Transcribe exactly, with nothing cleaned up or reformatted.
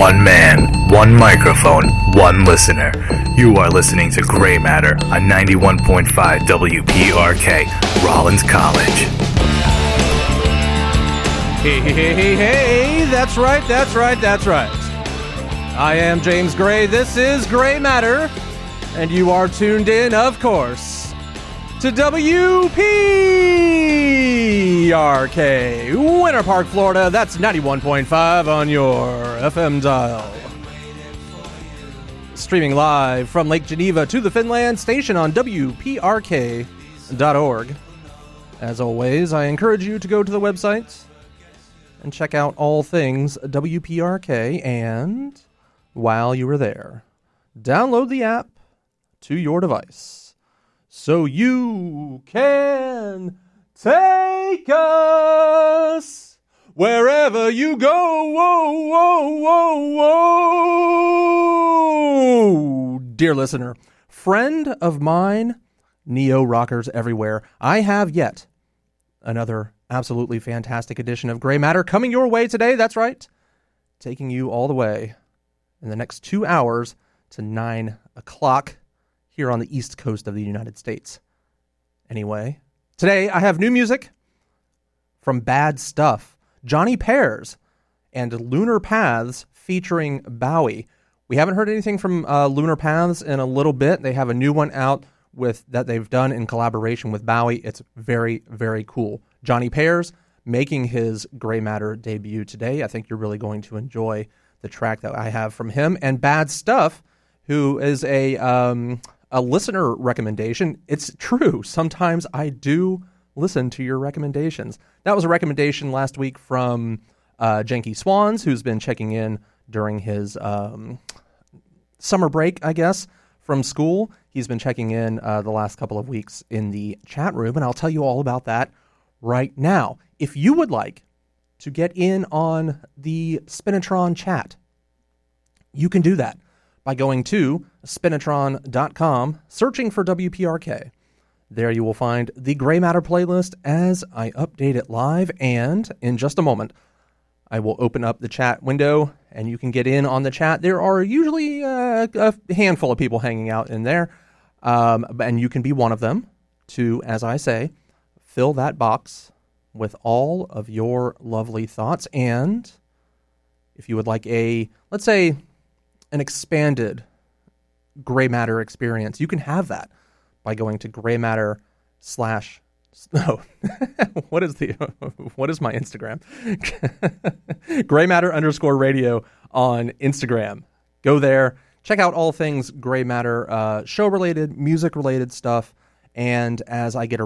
One man, one microphone, one listener. You are listening to Gray Matter on ninety-one point five W P R K, Rollins College. Hey, hey, hey, hey, hey, that's right, that's right, that's right. I am James Gray, this is Gray Matter, and you are tuned in, of course, to W P R K, Winter Park, Florida. That's ninety-one point five on your F M dial. Streaming live from Lake Geneva to the Finland station on W P R K dot org. As always, I encourage you to go to the website and check out all things W P R K, and while you are there, download the app to your device so you can take us wherever you go. Whoa, whoa, whoa, whoa. Dear listener, friend of mine, Neo Rockers everywhere, I have yet another absolutely fantastic edition of Gray Matter coming your way today. That's right. Taking you all the way in the next two hours to nine o'clock here on the East Coast of the United States. Anyway, today I have new music from Bad Stuff, Johnny Pears, and Lunar Paths featuring Bowie. We haven't heard anything from uh, Lunar Paths in a little bit. They have a new one out with that they've done in collaboration with Bowie. It's very, very cool. Johnny Pears making his Gray Matter debut today. I think you're really going to enjoy the track that I have from him. And Bad Stuff, who is a um, a listener recommendation. It's true. Sometimes I do listen to your recommendations. That was a recommendation last week from uh, Janky Swans, who's been checking in during his um, summer break, I guess, from school. He's been checking in uh, the last couple of weeks in the chat room, and I'll tell you all about that right now. If you would like to get in on the Spinatron chat, you can do that by going to spinatron dot com, searching for W P R K. There you will find the Gray Matter playlist as I update it live, and in just a moment, I will open up the chat window, and you can get in on the chat. There are usually uh, a handful of people hanging out in there, um, and you can be one of them to, as I say, fill that box with all of your lovely thoughts. And if you would like a, let's say, an expanded Gray Matter experience, you can have that by going to Gray Matter slash no what is the what is my Instagram? Gray Matter underscore radio on Instagram. Go there, check out all things Gray Matter, uh, show related, music related stuff. And as I get a